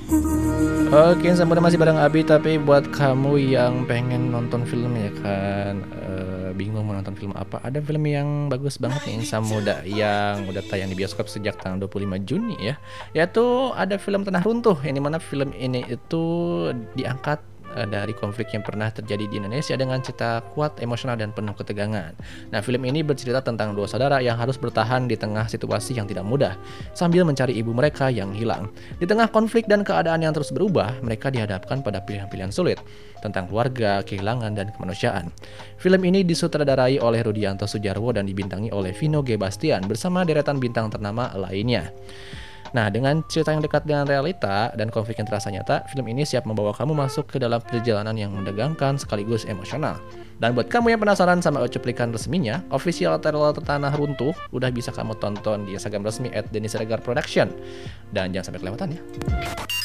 Oke, sebenarnya masih bareng Abi, tapi buat kamu yang pengen nonton film ya kan, bingung mau nonton film apa, ada film yang bagus banget nih Insan Muda yang udah tayang di bioskop sejak tanggal 25 Juni ya. Yaitu ada film Tanah Runtuh, yang dimana film ini itu diangkat dari konflik yang pernah terjadi di Indonesia dengan cerita kuat, emosional, dan penuh ketegangan. Nah, film ini bercerita tentang dua saudara yang harus bertahan di tengah situasi yang tidak mudah, sambil mencari ibu mereka yang hilang. Di tengah konflik dan keadaan yang terus berubah, mereka dihadapkan pada pilihan-pilihan sulit tentang keluarga, kehilangan, dan kemanusiaan. Film ini disutradarai oleh Rudianto Sudjarwo dan dibintangi oleh Vino G. Bastian bersama deretan bintang ternama lainnya. Nah, dengan cerita yang dekat dengan realita dan konflik yang terasa nyata, film ini siap membawa kamu masuk ke dalam perjalanan yang menegangkan sekaligus emosional. Dan buat kamu yang penasaran sama cuplikan resminya, official trailer Tanah Runtuh udah bisa kamu tonton di Instagram resmi @denisiregar production. Dan jangan sampai kelewatan ya.